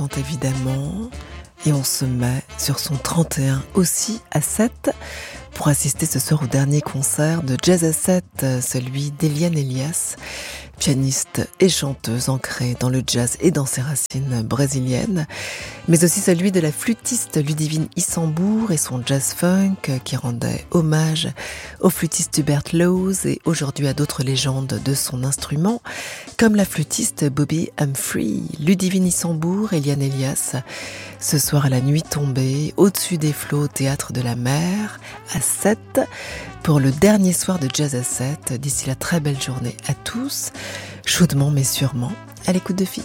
50 évidemment. Et on se met sur son 31 aussi à 7 pour assister ce soir au dernier concert de Jazz à 7, celui d'Eliane Elias, pianiste et chanteuse ancrée dans le jazz et dans ses racines brésiliennes, mais aussi celui de la flûtiste Ludivine Issambourg et son jazz funk qui rendait hommage au flûtiste Hubert Laws et aujourd'hui à d'autres légendes de son instrument, comme la flûtiste Bobby Humphrey. Ludivine Issambourg, Eliane Elias, ce soir à la nuit tombée, au-dessus des flots au Théâtre de la Mer, à 7, pour le dernier soir de Jazz à 7. D'ici là, très belle journée à tous, chaudement mais sûrement, à l'écoute de Fi.